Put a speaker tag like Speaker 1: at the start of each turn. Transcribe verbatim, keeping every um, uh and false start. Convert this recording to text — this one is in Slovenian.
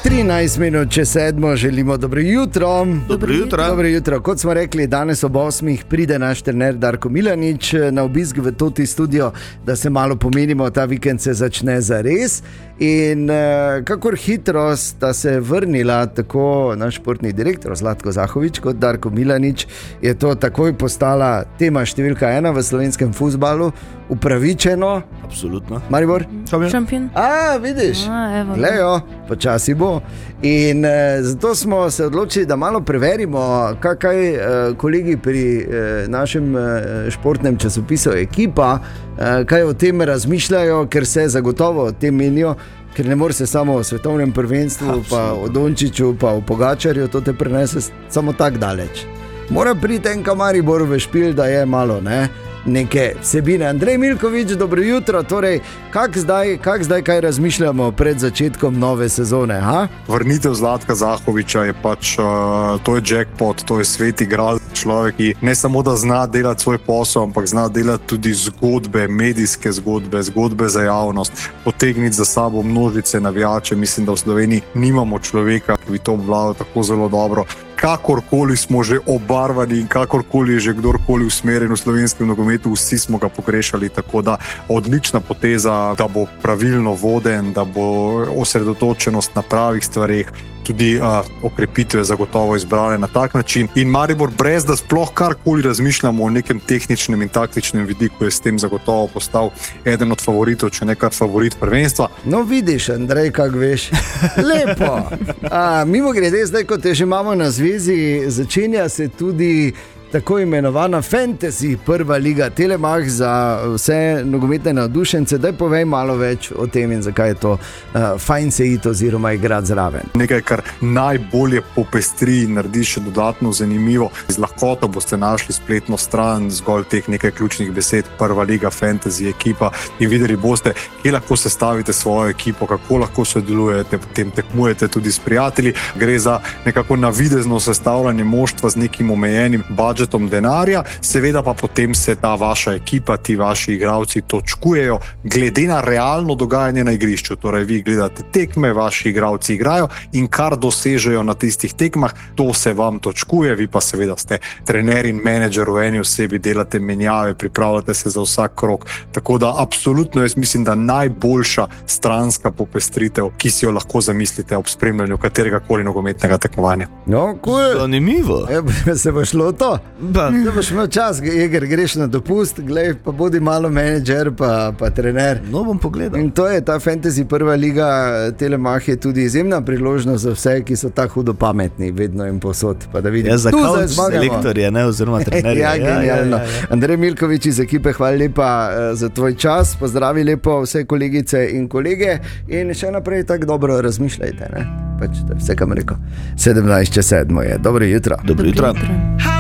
Speaker 1: trinajst minut čez sedmo, želimo dobro jutro.
Speaker 2: Dobro jutro.
Speaker 1: Dobro jutro. Kot smo rekli, danes ob osmih pride naš trener Darko Milanič na obisk v Toti studio, da se malo pomenimo, ta vikend se začne zares. In uh, kakor hitro sta se vrnila tako naš športni direktor Zlatko Zahovič kot Darko Milanič, je to takoj postala tema številka ena v slovenskem fuzbalu, upravičeno.
Speaker 2: Absolutno.
Speaker 1: Maribor?
Speaker 3: Šampion.
Speaker 1: A, vidiš,
Speaker 3: A, evo.
Speaker 1: glejo, počasi bo. In uh, zato smo se odločili, da malo preverimo, kaj, kaj uh, kolegi pri uh, našem uh, športnem časopisu Ekipa, uh, kaj o tem razmišljajo, ker se zagotovo o tem menijo, ker ne more se samo o svetovnem prvenstvu, absolutno, pa o Dončiću, pa o Pogačarju, to te prenese samo tak daleč. Mora priti en Maribor v špil, da je malo, ne? Neke vsebine. Andrej Milkovič, dobro jutro. Torej, kak zdaj, kak zdaj kaj razmišljamo pred začetkom nove sezone? Ha?
Speaker 4: Vrnitev Zlatka Zahoviča je pač, uh, to je jackpot, to je svet igral človek, ki ne samo da zna delati svoj posel, ampak zna delati tudi zgodbe, medijske zgodbe, zgodbe za javnost, potegniti za sabo množice navijače. Mislim, da v Sloveniji nimamo človeka, ki bi to obvladal tako zelo dobro. Kakorkoli smo že obarvani in kakorkoli je že kdorkoli usmerjen v slovenskem nogometu, vsi smo ga pogrešali, tako da odlična poteza, da bo pravilno voden, da bo osredotočenost na pravih stvareh, tudi uh, okrepitve zagotovo izbrane na tak način. In Maribor, brez da sploh karkoli razmišljamo o nekem tehničnem in taktičnem vidiku, je s tem zagotovo postal eden od favoritov, če ne kar favorit prvenstva.
Speaker 1: No vidiš, Andrej, kak veš. Lepo. A, mimo grede, zdaj, ko te že imamo na zvezi, začenja se tudi tako imenovana fantasy prva liga Telemach za vse nogometne navdušence. Daj povej malo več o tem in zakaj je to uh, fajn se iti oziroma igrati zraven.
Speaker 4: Nekaj, kar najbolje popestri in naredi še dodatno zanimivo. Z lahkoto boste našli spletno stran zgolj teh nekaj ključnih besed, prva liga fantasy ekipa, in videli boste, kje lahko sestavite svojo ekipo, kako lahko sodelujete, potem tekmujete tudi s prijatelji. Gre za nekako navidezno sestavljanje moštva z nekim omejenim budžetom denarja, seveda pa potem se ta vaša ekipa, ti vaši igralci točkujejo glede na realno dogajanje na igrišču. Torej, vi gledate tekme, vaši igralci igrajo in kar dosežejo na tistih tekmah, to se vam točkuje, vi pa seveda ste trener in menedžer v eni osebi, delate menjave, pripravljate se za vsak krog. Tako da absolutno jaz mislim, da najboljša stranska popestritev, ki si jo lahko zamislite ob spremljanju katerega koli nogometnega tekmovanja.
Speaker 1: No, cool.
Speaker 2: Zanimivo.
Speaker 1: E, se bo šlo to? Da boš imel čas, Eger, greš na dopust, glej, pa bodi malo menedžer, pa, pa trener.
Speaker 2: No, bom pogledal.
Speaker 1: In to je ta fantasy prva liga Telemach, je tudi izjemna priložnost za vse, ki so tako hudo pametni, vedno in posod. Pa da vidim,
Speaker 2: ja, za kauč selektorje, ne, oziroma trenerje.
Speaker 1: ja, genialno. Ja, ja, ja, ja. Andrej Milkovič iz ekipe, hvala lepa uh, za tvoj čas, pozdravi lepo vse kolegice in kolege in še naprej tako dobro razmišljajte, ne? Pač, to je vse, kam rekel. sedemnajst čez sedmo je. Dobro jutro.
Speaker 2: Dobro jutro.